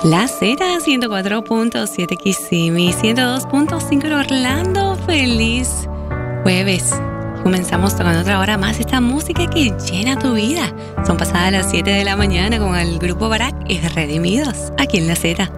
La Z 104.7 Kissimmee, 102.5 en Orlando. Feliz jueves. Comenzamos tocando otra hora más esta música que llena tu vida. Son pasadas las 7 de la mañana con el grupo Barak y Redimidos aquí en la Z.